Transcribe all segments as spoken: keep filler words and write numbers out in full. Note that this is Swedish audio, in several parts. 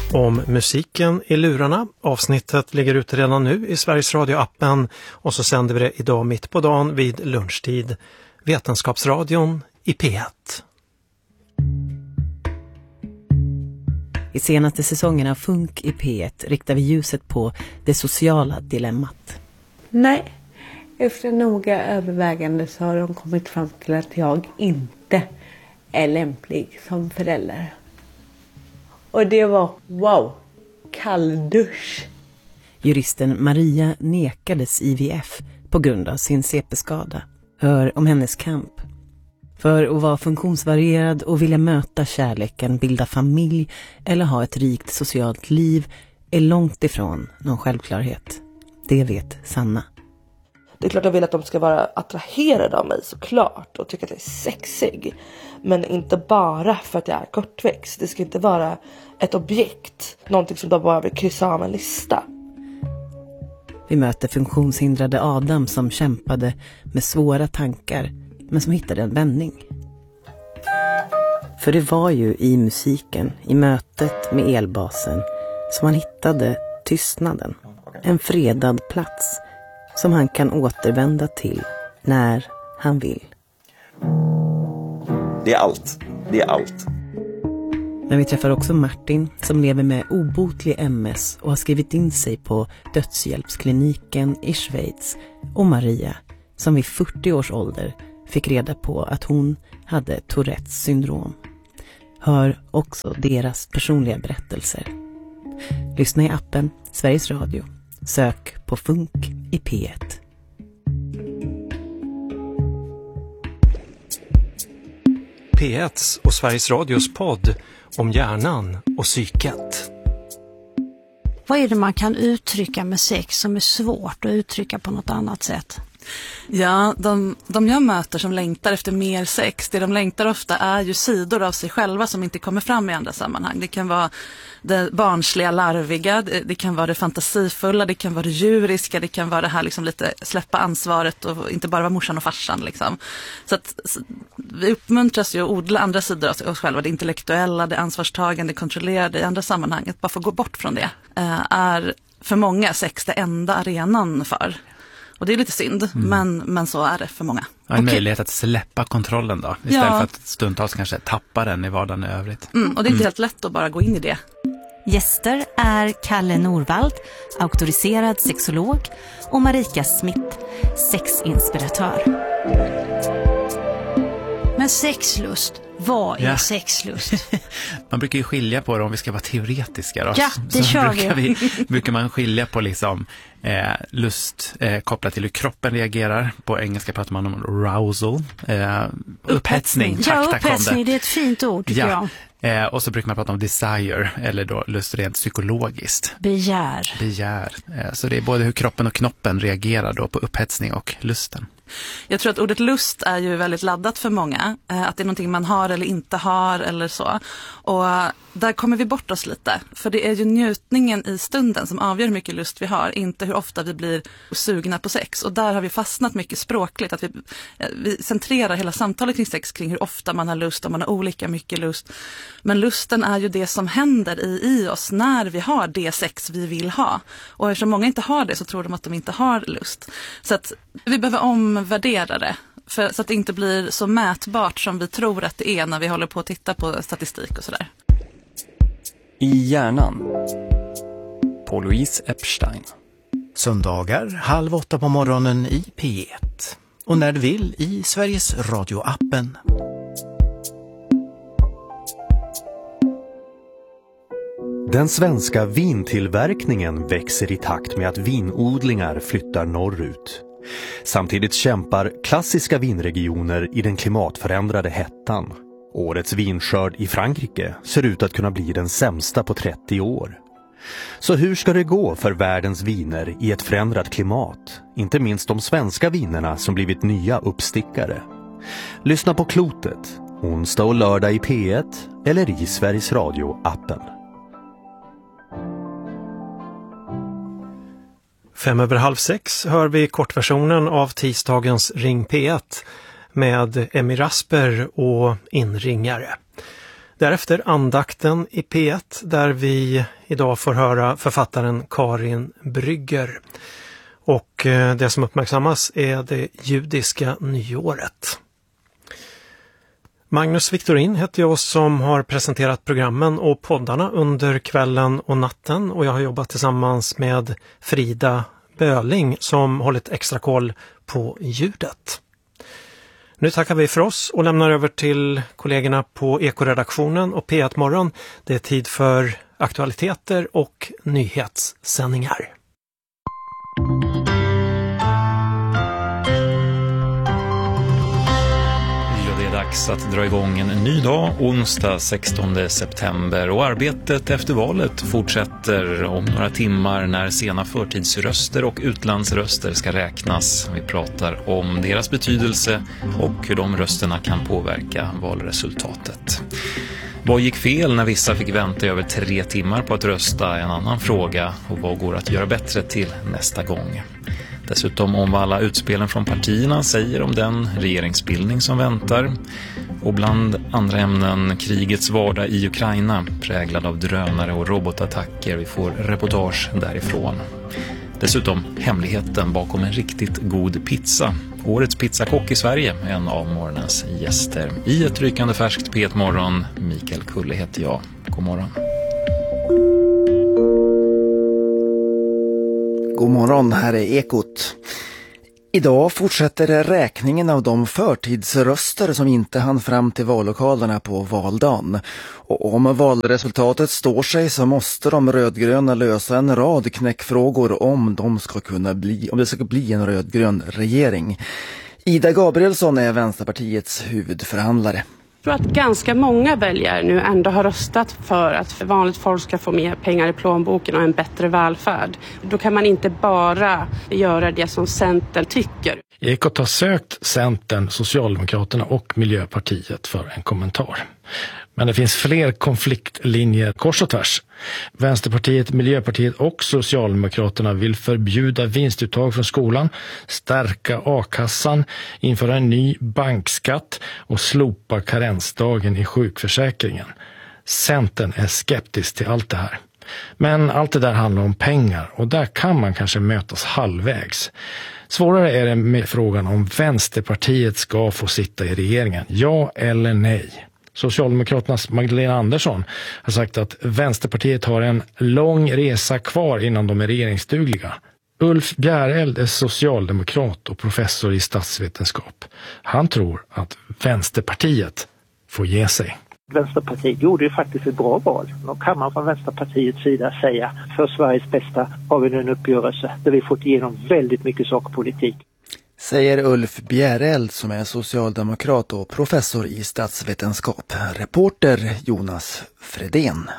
Om musiken i lurarna. Avsnittet ligger ute redan nu i Sveriges Radio-appen och så sänder vi det idag mitt på dagen vid lunchtid. Vetenskapsradion i P ett. I senaste säsongen av Funk i P ett riktar vi ljuset på det sociala dilemmat. Nej, efter noga övervägande så har de kommit fram till att jag inte är lämplig som förälder. Och det var, wow, kalldusch. Juristen Maria nekades I V F på grund av sin C P-skada. Hör om hennes kamp. För att vara funktionsvarierad och vilja möta kärleken, bilda familj eller ha ett rikt socialt liv är långt ifrån någon självklarhet. Det vet Sanna. Det är klart jag vill att de ska vara attraherade av mig såklart och tycka att jag är sexig. Men inte bara för att jag är kortväxt. Det ska inte vara ett objekt. Någonting som de bara vill kryssa av en lista. Vi möter funktionshindrade Adam som kämpade med svåra tankar men som hittade en vändning. För det var ju i musiken, i mötet med elbasen som han hittade tystnaden. En fredad plats som han kan återvända till när han vill. Det är allt. Det är allt. Men vi träffar också Martin som lever med obotlig M S och har skrivit in sig på dödshjälpskliniken i Schweiz. Och Maria som vid fyrtio års ålder fick reda på att hon hade Tourettes syndrom. Hör också deras personliga berättelser. Lyssna i appen Sveriges Radio. Sök på Funk i P ett. P ett och Sveriges Radios podd om hjärnan och psyket. Vad är det man kan uttrycka med sex som är svårt att uttrycka på något annat sätt? Ja, de, de jag möter som längtar efter mer sex, det de längtar ofta är ju sidor av sig själva som inte kommer fram i andra sammanhang. Det kan vara det barnsliga, larviga, det, det kan vara det fantasifulla, det kan vara det djuriska, det kan vara det här liksom lite släppa ansvaret och inte bara vara morsan och farsan liksom. Så att så, vi uppmuntras ju att odla andra sidor av oss själva, det intellektuella, det ansvarstagande, kontrollerade i andra sammanhang. Att bara få gå bort från det eh, är för många sex det enda arenan för. Och det är lite synd, mm. men, men så är det för många. Ja, en okay. möjlighet att släppa kontrollen då, istället ja. för att stundtals kanske tappa den i vardagen i övrigt. Mm, och det är inte mm. helt lätt att bara gå in i det. Gäster är Kalle Norvald, auktoriserad sexolog, och Marika Smith, sexinspiratör. Men sexlust, vad är ja. sexlust? Man brukar ju skilja på det om vi ska vara teoretiska då. Ja, det så kör brukar vi. vi. Brukar man skilja på liksom eh, lust eh, kopplat till hur kroppen reagerar. På engelska pratar man om arousal. Eh, upphetsning. Ja, tack, tack upphetsning, om det. det är ett fint ord tycker ja. jag. Eh, och så brukar man prata om desire, eller då lust rent psykologiskt. Begär. Begär. Eh, så det är både hur kroppen och knoppen reagerar då på upphetsning och lusten. Jag tror att ordet lust är ju väldigt laddat för många. Eh, att det är någonting man har eller inte har eller så. Och där kommer vi bort oss lite. För det är ju njutningen i stunden som avgör hur mycket lust vi har. Inte hur ofta vi blir sugna på sex. Och där har vi fastnat mycket språkligt. Att vi, vi centrerar hela samtalet kring sex kring hur ofta man har lust. Om man har olika mycket lust. Men lusten är ju det som händer i, i oss när vi har det sex vi vill ha. Och eftersom många inte har det så tror de att de inte har lust. Så att vi behöver omvärdera det. För, så att det inte blir så mätbart som vi tror att det är när vi håller på att titta på statistik och sådär. I hjärnan. På Louise Epstein. Söndagar halv åtta på morgonen i P ett. Och när du vill i Sveriges Radio-appen. Den svenska vintillverkningen växer i takt med att vinodlingar flyttar norrut. Samtidigt kämpar klassiska vinregioner i den klimatförändrade hettan. Årets vinskörd i Frankrike ser ut att kunna bli den sämsta på trettio år. Så hur ska det gå för världens viner i ett förändrat klimat? Inte minst de svenska vinerna som blivit nya uppstickare. Lyssna på Klotet, onsdag och lördag i P ett eller i Sveriges Radio-appen. Fem över halv sex hör vi kortversionen av tisdagens Ring P ett med Emmy Rasper och inringare. Därefter andakten i P ett där vi idag får höra författaren Karin Brygger. Och det som uppmärksammas är det judiska nyåret. Magnus Victorin heter jag som har presenterat programmen och poddarna under kvällen och natten. Och jag har jobbat tillsammans med Frida Böling som hållit extra koll på ljudet. Nu tackar vi för oss och lämnar över till kollegorna på Ekoredaktionen och P ett Morgon. Det är tid för aktualiteter och nyhetssändningar. Dags att dra igång en ny dag, onsdag sextonde september, och arbetet efter valet fortsätter om några timmar när sena förtidsröster och utlandsröster ska räknas. Vi pratar om deras betydelse och hur de rösterna kan påverka valresultatet. Vad gick fel när vissa fick vänta över tre timmar på att rösta? En annan fråga. Och vad går att göra bättre till nästa gång? Dessutom om vad alla utspelen från partierna säger om den regeringsbildning som väntar. Och bland andra ämnen krigets vardag i Ukraina präglad av drönare och robotattacker. Vi får reportage därifrån. Dessutom hemligheten bakom en riktigt god pizza. Årets pizzakock i Sverige är en av morgonens gäster. I ett rykande färskt P ett Morgon, Mikael Kulle heter jag. God morgon. God morgon, här är Ekot. Idag fortsätter räkningen av de förtidsröster som inte hann fram till vallokalerna på valdagen. Och om valresultatet står sig så måste de rödgröna lösa en rad knäckfrågor om de ska kunna bli, om det ska bli en rödgrön regering. Ida Gabrielsson är Vänsterpartiets huvudförhandlare. Jag tror att ganska många väljare nu ändå har röstat för att vanligt folk ska få mer pengar i plånboken och en bättre välfärd. Då kan man inte bara göra det som Centern tycker. Ekot har sökt Centern, Socialdemokraterna och Miljöpartiet för en kommentar. Men det finns fler konfliktlinjer kors och tvärs. Vänsterpartiet, Miljöpartiet och Socialdemokraterna vill förbjuda vinstuttag från skolan, stärka a-kassan, införa en ny bankskatt och slopa karensdagen i sjukförsäkringen. Centern är skeptisk till allt det här. Men allt det där handlar om pengar och där kan man kanske mötas halvvägs. Svårare är det med frågan om Vänsterpartiet ska få sitta i regeringen, ja eller nej. Socialdemokraternas Magdalena Andersson har sagt att Vänsterpartiet har en lång resa kvar innan de är regeringsdugliga. Ulf Bjäreld är socialdemokrat och professor i statsvetenskap. Han tror att Vänsterpartiet får ge sig. Vänsterpartiet gjorde ju faktiskt ett bra val. Då kan man från Vänsterpartiets sida säga för Sveriges bästa har vi nu en uppgörelse där vi fått igenom väldigt mycket sakpolitik. Säger Ulf Bjäreld som är socialdemokrat och professor i statsvetenskap. Reporter Jonas Fredén.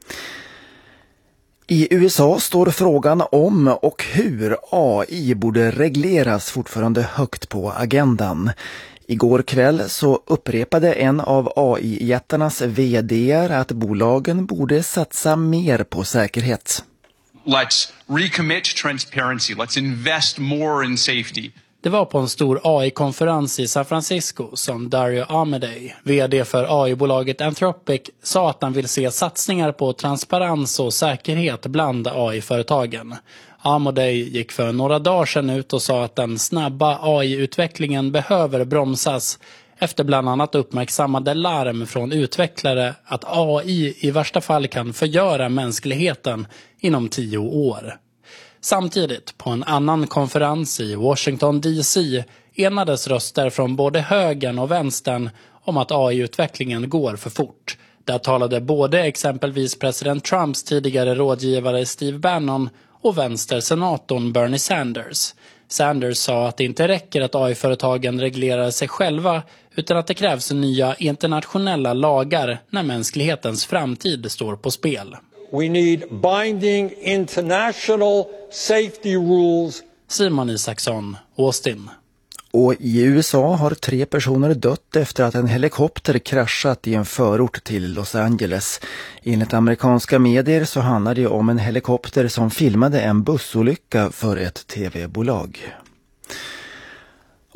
I U S A står frågan om och hur A I borde regleras fortfarande högt på agendan. Igår kväll så upprepade en av A I-jättarnas vd:ar att bolagen borde satsa mer på säkerhet. Let's recommit transparency. Let's invest more in safety. Det var på en stor A I-konferens i San Francisco som Dario Amodei, vd för A I-bolaget Anthropic, sa att han vill se satsningar på transparens och säkerhet bland A I-företagen. Amodei gick för några dagar sedan ut och sa att den snabba A I-utvecklingen behöver bromsas efter bland annat uppmärksammade larm från utvecklare att A I i värsta fall kan förgöra mänskligheten inom tio år. Samtidigt, på en annan konferens i Washington D C enades röster från både högern och vänstern om att A I-utvecklingen går för fort. Där talade både exempelvis president Trumps tidigare rådgivare Steve Bannon och vänstersenatorn Bernie Sanders. Sanders sa att det inte räcker att A I-företagen reglerar sig själva utan att det krävs nya internationella lagar när mänsklighetens framtid står på spel. We need binding international safety rules. Simon Isaksson, Austin. Och i U S A har tre personer dött efter att en helikopter kraschat i en förort till Los Angeles. Enligt amerikanska medier så handlar det om en helikopter som filmade en bussolycka för ett tv-bolag.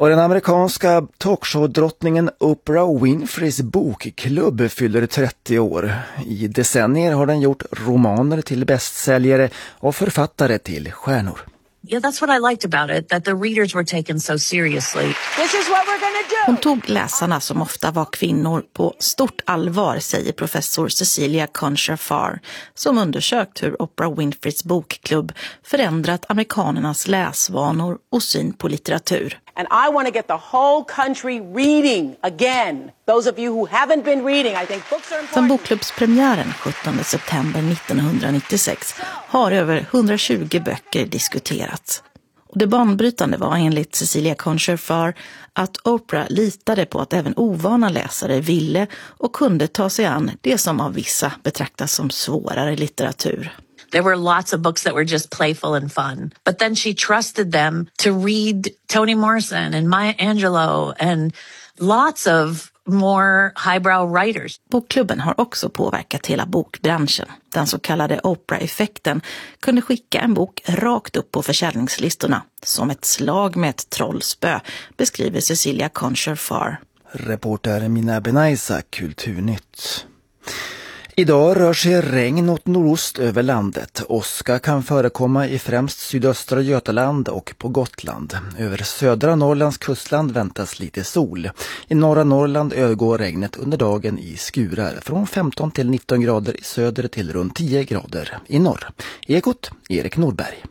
Och den amerikanska talkshow-drottningen Oprah Winfreys bokklubb fyller trettio år. I decennier har den gjort romaner till bästsäljare och författare till stjärnor. Yeah, that's what I liked about it, that the readers were taken so seriously. This is what we're gonna do. Hon tog läsarna, som ofta var kvinnor, på stort allvar, säger professor Cecilia Concher-Farr, som undersökt hur Oprah Winfreys bokklubb förändrat amerikanernas läsvanor och syn på litteratur. And I want to get the whole country reading again. Those of you who haven't been reading, I think books are important. Sedan bokklubbspremiären sjuttonde september nittonhundranittiosex har över hundratjugo böcker diskuterats. Och det banbrytande var enligt Cecilia Concher-Farr att Oprah litade på att även ovana läsare ville och kunde ta sig an det som av vissa betraktas som svårare litteratur. There were lots of books that were just playful and fun. But then she trusted them to read Toni Morrison and Maya Angelou and lots of more highbrow writers. Bokklubben har också påverkat hela bokbranschen. Den så kallade Oprah-effekten kunde skicka en bok rakt upp på försäljningslistorna. Som ett slag med ett trollspö, beskriver Cecilia Concher-Farr. Reporter Mina Benaisa, Kulturnytt. Idag rör sig regn åt nordost över landet. Åska kan förekomma i främst sydöstra Götaland och på Gotland. Över södra Norrlands kustland väntas lite sol. I norra Norrland övergår regnet under dagen i skurar från femton till nitton grader i söder till runt tio grader i norr. Ekot, Erik Nordberg.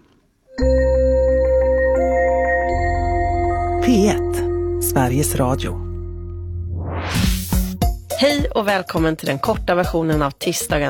P ett, Sveriges Radio. Hej och välkommen till den korta versionen av tisdagen